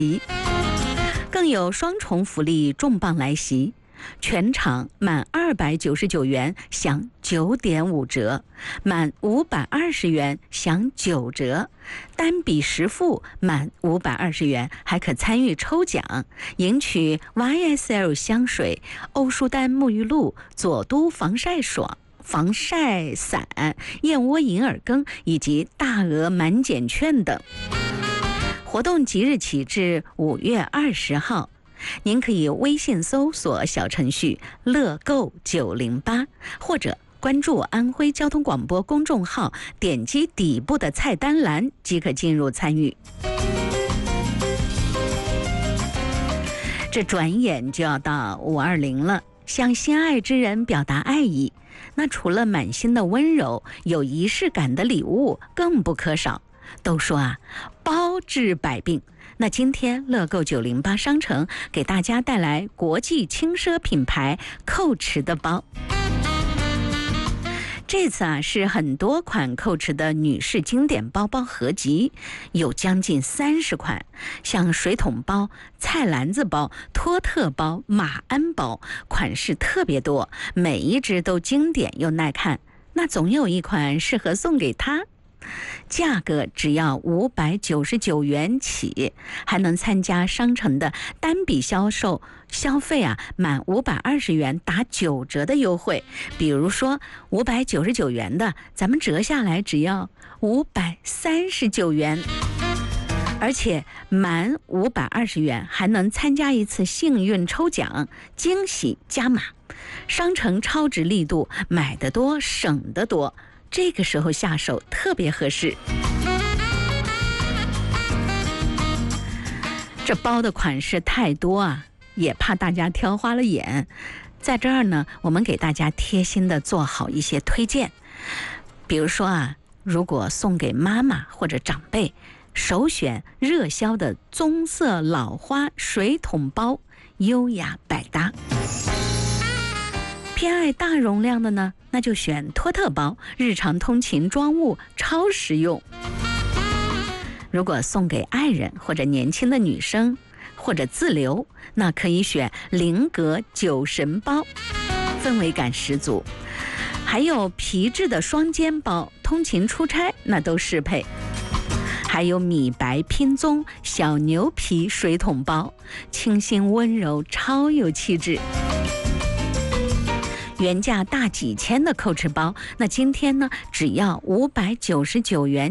更有双重福利重磅来袭，全场满299元享9.5折，满520元享9折，单笔实付满520元还可参与抽奖，赢取 YSL 香水、欧舒丹沐浴露、佐都防晒伞、燕窝银耳羹以及大额满减券等。活动即日起至5月20号，您可以微信搜索小程序乐购908，或者关注安徽交通广播公众号，点击底部的菜单栏即可进入参与。这转眼就要到520了，向心爱之人表达爱意，那除了满心的温柔，有仪式感的礼物更不可少。都说啊，包治百病。那今天乐购908商城给大家带来国际轻奢品牌Coach的包。这次啊是很多款Coach的女士经典包包合集，有将近30款，像水桶包、菜篮子包、托特包、马鞍包，款式特别多，每一只都经典又耐看。那总有一款适合送给她。价格只要599元起，还能参加商城的单笔消费啊，满520元打9折的优惠。比如说599元的，咱们折下来只要539元，而且满520元还能参加一次幸运抽奖，惊喜加码。商城超值力度，买得多省得多。这个时候下手特别合适。这包的款式太多啊，也怕大家挑花了眼。在这儿呢，我们给大家贴心的做好一些推荐。比如说啊，如果送给妈妈或者长辈，首选热销的棕色老花水桶包，优雅百搭。偏爱大容量的呢，那就选托特包，日常通勤装物超实用。如果送给爱人或者年轻的女生或者自留，那可以选菱格酒神包，氛围感十足。还有皮质的双肩包，通勤出差那都适配。还有米白拼棕小牛皮水桶包，清新温柔，超有气质。原价大几千的Coach包，那今天呢，只要599元